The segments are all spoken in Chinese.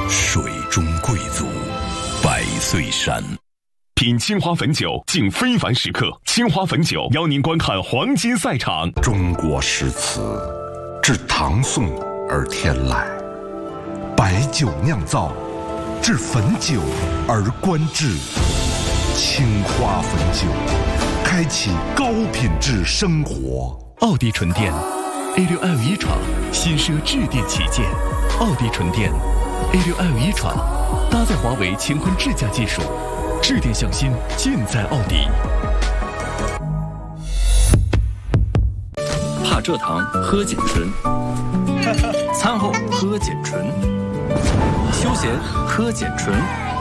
水中贵族，百岁山。品青花汾酒，敬非凡时刻。青花汾酒邀您观看黄金赛场。 中国诗词自唐宋而天来，白酒酿造，至汾酒而观致。青花汾酒，开启高品质生活。 奥迪纯电 A6L1 闯，新奢致电旗舰。奥迪纯电 A6L1 闯，搭载华为乾坤智驾技术，致电向心，尽在奥迪。 怕蔗糖喝碱醇，餐后喝碱醇，休闲喝碱醇，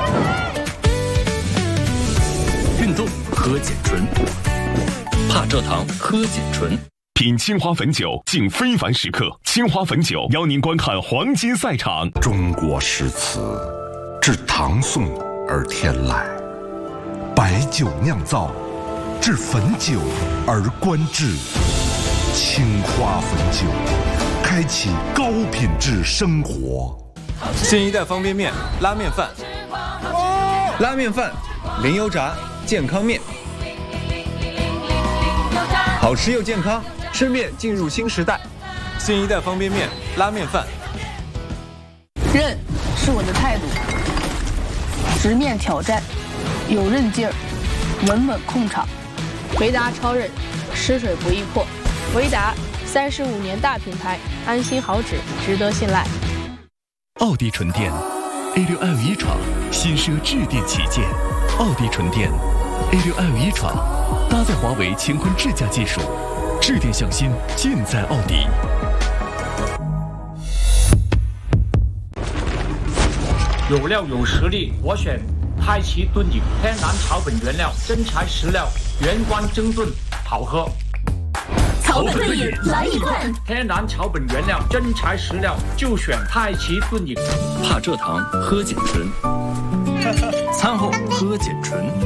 运动喝碱醇，怕蔗糖喝碱醇。 品青花汾酒，敬非凡时刻。青花汾酒邀您观看黄金赛场。 中国诗词自唐宋而天来，白酒酿造，至汾酒而观致。青花汾酒，开启高品质生活。 新一代方便面拉面饭，拉面饭，零油炸，健康面，好吃又健康，吃面进入新时代。新一代方便面拉面饭。 韧是我的态度，直面挑战，有韧劲儿，稳稳控场。 维达超韧，吃水不易破。维达35年大品牌，安心好纸，值得信赖。 奥迪纯电 A6L1 闯，新奢致电旗舰。奥迪纯电 A6L1 闯，搭载华为乾坤智驾技术，致电向心，尽在奥迪。 有料有实力，我选太极炖饮，天然草本原料，真材实料，原罐蒸炖，好喝。 草本炖饮来一罐， 天然草本原料，真材实料，就选太极炖饮。 怕蔗糖喝碱醇，餐后喝碱醇。